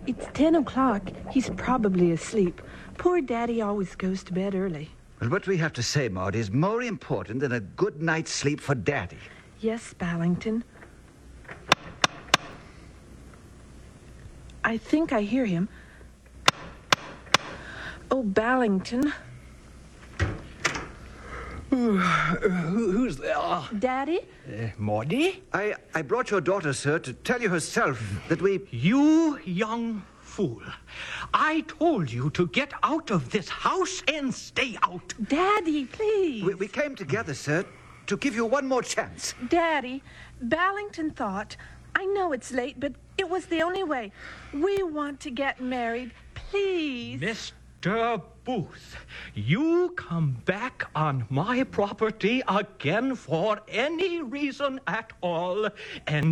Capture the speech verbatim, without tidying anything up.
It's ten o'clock. He's probably asleep. Poor Daddy always goes to bed early. Well, what we have to say, Maud, is more important than a good night's sleep for Daddy. Yes, Ballington. I think I hear him. Oh, Ballington. Who, who's there? Daddy? Uh, Maudie? I, I brought your daughter, sir, to tell you herself that we... You young fool. I told you to get out of this house and stay out. Daddy, please. We, we came together, sir, to give you one more chance. Daddy, Ballington thought, I know it's late, but it was the only way. We want to get married. Please. Mister Booth, you come back on my property again for any reason at all, and